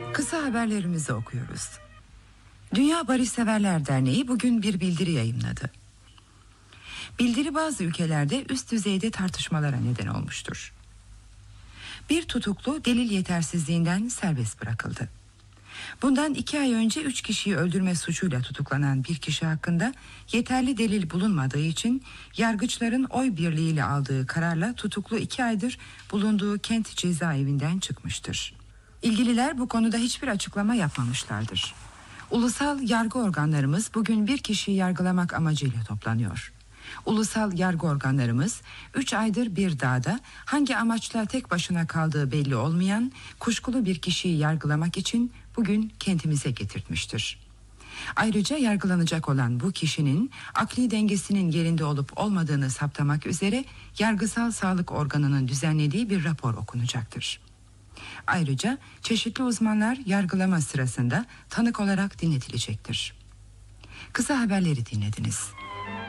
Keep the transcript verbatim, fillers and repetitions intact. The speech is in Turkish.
Kısa haberlerimizi okuyoruz. Dünya Barışseverler Derneği bugün bir bildiri yayımladı. Bildiri bazı ülkelerde üst düzeyde tartışmalara neden olmuştur. Bir tutuklu delil yetersizliğinden serbest bırakıldı. Bundan iki ay önce üç kişiyi öldürme suçuyla tutuklanan bir kişi hakkında yeterli delil bulunmadığı için yargıçların oy birliğiyle aldığı kararla tutuklu iki aydır bulunduğu kent cezaevinden çıkmıştır. İlgililer bu konuda hiçbir açıklama yapmamışlardır. Ulusal yargı organlarımız bugün bir kişiyi yargılamak amacıyla toplanıyor. Ulusal yargı organlarımız üç aydır bir dağda hangi amaçla tek başına kaldığı belli olmayan kuşkulu bir kişiyi yargılamak için bugün kentimize getirtmiştir. Ayrıca yargılanacak olan bu kişinin akli dengesinin yerinde olup olmadığını saptamak üzere yargısal sağlık organının düzenlediği bir rapor okunacaktır. Ayrıca çeşitli uzmanlar yargılama sırasında tanık olarak dinletilecektir. Kısa haberleri dinlediniz.